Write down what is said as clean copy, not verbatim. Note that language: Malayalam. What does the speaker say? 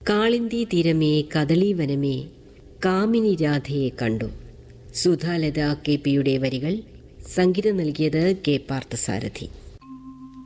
കാളിന്തി തീരമേ കദളീവനമേ കാമിനി രാധയെ കണ്ടു. സുധാലത KP യുടെ വരികൾ. സംഗീതം നൽകിയത് K. പാർത്ഥസാരഥി.